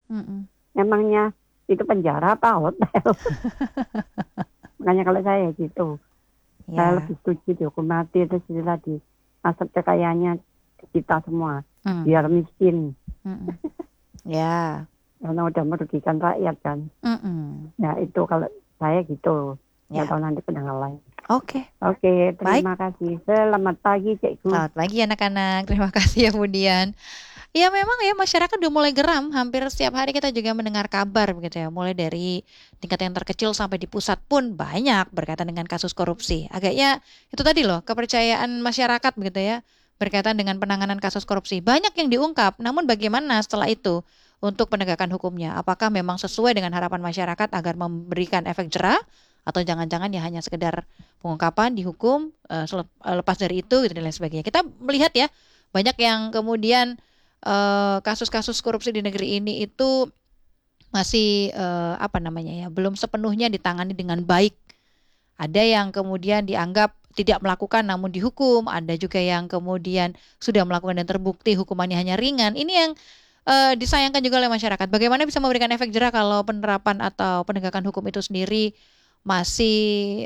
Mm-mm. Emangnya itu penjara apa hotel? Makanya kalau saya gitu, saya Ya. lebih setuju dihukum mati. Terus itu tadi, aset kekayaannya kita semua, Mm. biar miskin. Mm-mm. Ya. Karena udah merugikan rakyat kan. Mm-mm. Ya itu kalau saya gitu. Ya. Nggak tahu nanti pendengar lain. Oke. Oke, Baik. terima kasih. Selamat pagi, Cikgu. Selamat pagi anak-anak. Terima kasih ya Budian. Ya memang ya masyarakat udah mulai geram. Hampir setiap hari kita juga mendengar kabar begitu ya. Mulai dari tingkat yang terkecil sampai di pusat pun banyak berkaitan dengan kasus korupsi. Agaknya itu tadi loh, kepercayaan masyarakat begitu ya, berkaitan dengan penanganan kasus korupsi. Banyak yang diungkap, namun bagaimana setelah itu untuk penegakan hukumnya? Apakah memang sesuai dengan harapan masyarakat agar memberikan efek jera? Atau jangan-jangan ya hanya sekedar pengungkapan, dihukum, lepas dari itu gitu dan lain sebagainya. Kita melihat ya, banyak yang kemudian kasus-kasus korupsi di negeri ini itu masih belum sepenuhnya ditangani dengan baik. Ada yang kemudian dianggap tidak melakukan namun dihukum, ada juga yang kemudian sudah melakukan dan terbukti hukumannya hanya ringan. Ini yang disayangkan juga oleh masyarakat. Bagaimana bisa memberikan efek jera kalau penerapan atau penegakan hukum itu sendiri masih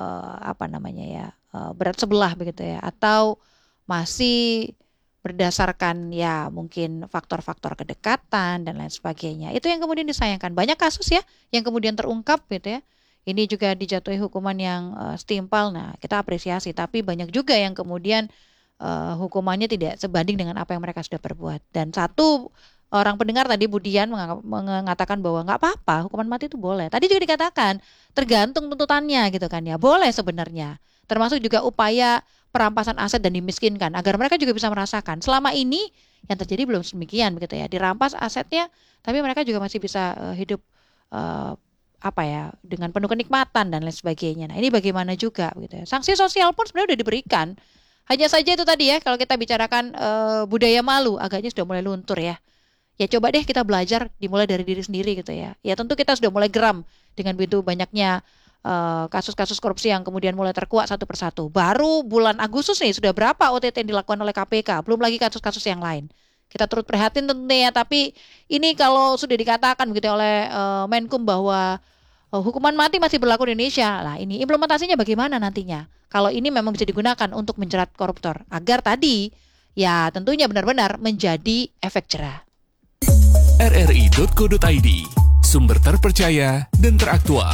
berat sebelah begitu ya, atau masih berdasarkan ya mungkin faktor-faktor kedekatan dan lain sebagainya. Itu yang kemudian disayangkan. Banyak kasus ya yang kemudian terungkap gitu ya. Ini juga dijatuhi hukuman yang setimpal. Nah, kita apresiasi, tapi banyak juga yang kemudian hukumannya tidak sebanding dengan apa yang mereka sudah perbuat. Dan satu orang pendengar tadi Budian mengatakan bahwa nggak apa-apa, hukuman mati itu boleh. Tadi juga dikatakan tergantung tuntutannya gitu kan ya. Boleh sebenarnya. Termasuk juga upaya perampasan aset dan dimiskinkan agar mereka juga bisa merasakan. Selama ini yang terjadi belum demikian begitu ya. Dirampas asetnya, tapi mereka juga masih bisa hidup dengan penuh kenikmatan dan lain sebagainya. Nah, ini bagaimana juga gitu ya. Sanksi sosial pun sebenarnya udah diberikan. Hanya saja itu tadi ya, kalau kita bicarakan budaya malu agaknya sudah mulai luntur ya. Ya coba deh kita belajar dimulai dari diri sendiri gitu ya. Ya tentu kita sudah mulai geram dengan begitu banyaknya kasus-kasus korupsi yang kemudian mulai terkuak satu persatu. Baru bulan Agustus nih sudah berapa OTT yang dilakukan oleh KPK, belum lagi kasus-kasus yang lain. Kita turut prihatin tentunya, tapi ini kalau sudah dikatakan begitu oleh Menkum bahwa hukuman mati masih berlaku di Indonesia. Lah ini implementasinya bagaimana nantinya? Kalau ini memang bisa digunakan untuk menjerat koruptor agar tadi ya tentunya benar-benar menjadi efek jera. rri.co.id, sumber terpercaya dan teraktual.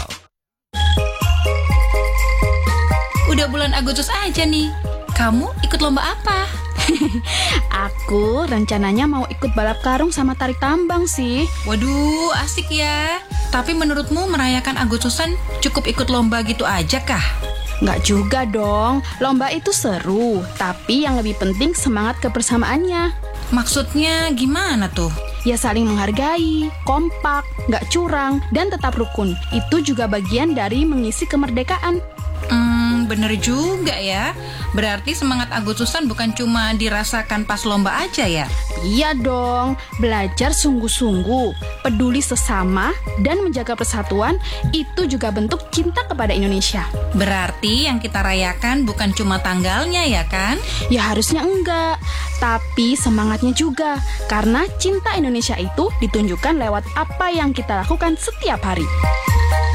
Udah bulan Agustus aja nih. Kamu ikut lomba apa? Aku rencananya mau ikut balap karung sama tarik tambang sih. Waduh, asik ya. Tapi menurutmu merayakan Agustusan cukup ikut lomba gitu aja kah? Nggak juga dong, lomba itu seru, tapi yang lebih penting semangat kebersamaannya. Maksudnya gimana tuh? Ya saling menghargai, kompak, nggak curang, dan tetap rukun. Itu juga bagian dari mengisi kemerdekaan. Bener juga ya. Berarti semangat Agustusan bukan cuma dirasakan pas lomba aja ya? Iya dong, belajar sungguh-sungguh, peduli sesama, dan menjaga persatuan, itu juga bentuk cinta kepada Indonesia. Berarti yang kita rayakan bukan cuma tanggalnya ya kan? Ya harusnya enggak, tapi semangatnya juga. Karena cinta Indonesia itu ditunjukkan lewat apa yang kita lakukan setiap hari.